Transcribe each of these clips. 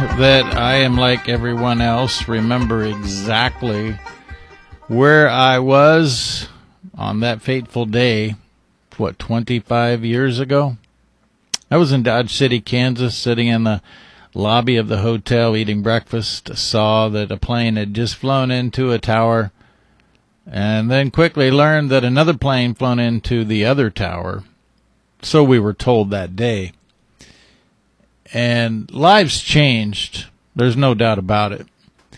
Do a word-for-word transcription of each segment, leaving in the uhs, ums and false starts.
that I am like everyone else, remember exactly where I was on that fateful day, what, twenty-five years ago? I was in Dodge City, Kansas, sitting in the lobby of the hotel eating breakfast. Saw that a plane had just flown into a tower, and then quickly learned that another plane flown into the other tower. So we were told that day. And lives changed. There's no doubt about it.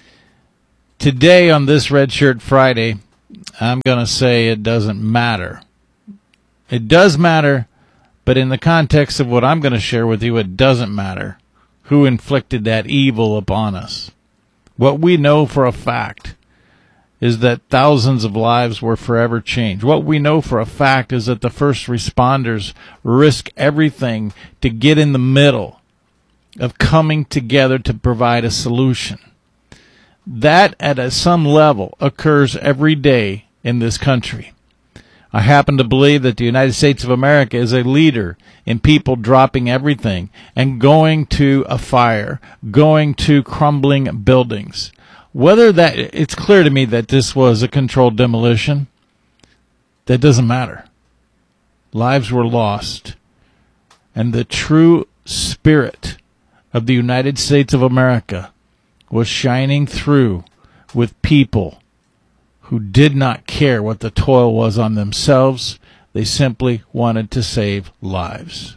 Today on this Red Shirt Friday, I'm going to say it doesn't matter. It does matter, but in the context of what I'm going to share with you, it doesn't matter who inflicted that evil upon us. What we know for a fact is that thousands of lives were forever changed. What we know for a fact is that the first responders risk everything to get in the middle of coming together to provide a solution. That, at a, some level, occurs every day in this country. I happen to believe that the United States of America is a leader in people dropping everything and going to a fire, going to crumbling buildings. Whether that, it's clear to me that this was a controlled demolition. That doesn't matter. Lives were lost. And the true spirit of the United States of America was shining through with people who did not care what the toil was on themselves. They simply wanted to save lives.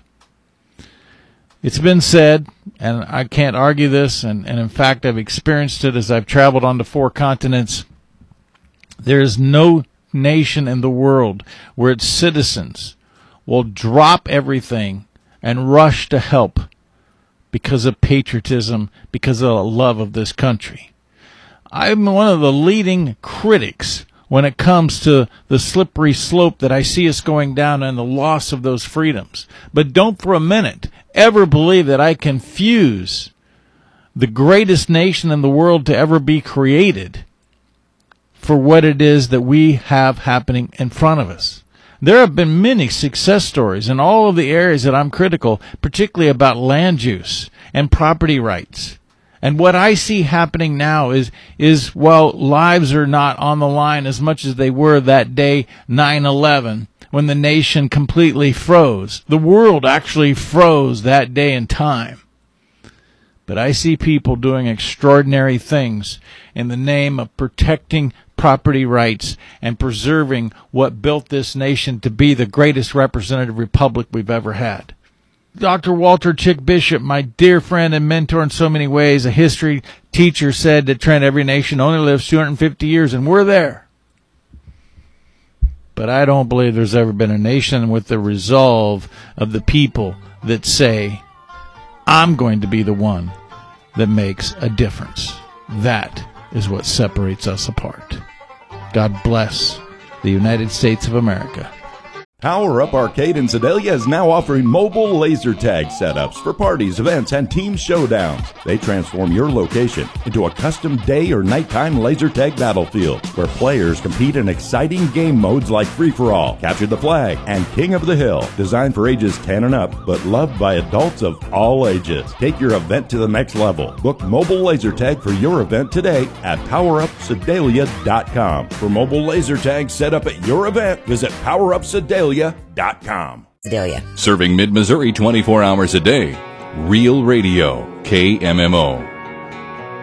It's been said, and I can't argue this, and, and in fact I've experienced it as I've traveled on to four continents, there is no nation in the world where its citizens will drop everything and rush to help because of patriotism, because of the love of this country. I'm one of the leading critics when it comes to the slippery slope that I see us going down and the loss of those freedoms. But don't for a minute ever believe that I confuse the greatest nation in the world to ever be created for what it is that we have happening in front of us. There have been many success stories in all of the areas that I'm critical, particularly about land use and property rights. And what I see happening now is, is while lives are not on the line as much as they were that day, nine eleven, when the nation completely froze. The world actually froze that day in time. But I see people doing extraordinary things in the name of protecting property rights and preserving what built this nation to be the greatest representative republic we've ever had. Doctor Walter Chick Bishop, my dear friend and mentor in so many ways, a history teacher, said that, Trent, every nation only lives two hundred fifty years, and we're there. But I don't believe there's ever been a nation with the resolve of the people that say, I'm going to be the one that makes a difference. That is what separates us apart. God bless the United States of America. Power Up Arcade in Sedalia is now offering mobile laser tag setups for parties, events, and team showdowns. They transform your location into a custom day or nighttime laser tag battlefield where players compete in exciting game modes like Free-for-All, Capture the Flag, and King of the Hill. Designed for ages ten and up, but loved by adults of all ages. Take your event to the next level. Book mobile laser tag for your event today at power up sedalia dot com. For mobile laser tag set up at your event, visit power up sedalia dot com. Sedalia. Serving mid-Missouri twenty-four hours a day. Real Radio, K M M O.